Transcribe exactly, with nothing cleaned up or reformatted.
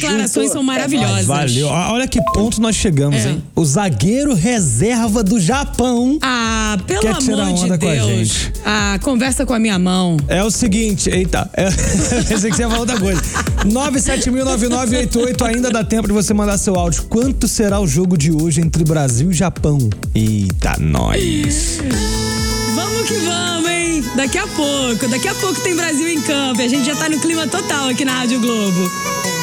declarações são maravilhosas. Valeu. Olha que ponto nós chegamos, é. hein? O zagueiro reserva do Japão. Ah, pelo quer amor tirar onda de com Deus. A gente. Ah, conversa com a minha mão. É o seguinte, eita. É, pensei que você ia falar outra coisa. nove sete mil nove nove oito oito, ainda dá tempo de você mandar seu áudio. Quanto será o jogo de hoje entre Brasil e Japão? Eita, nós. Vamos que vamos, hein? Daqui a pouco, daqui a pouco tem Brasil em campo. A gente já tá no clima total aqui na Rádio Globo.